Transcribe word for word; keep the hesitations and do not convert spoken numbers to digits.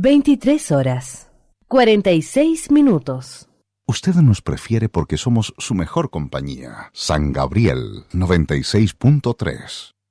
veintitrés horas, cuarenta y seis minutos. Usted nos prefiere porque somos su mejor compañía. San Gabriel noventa y seis punto tres.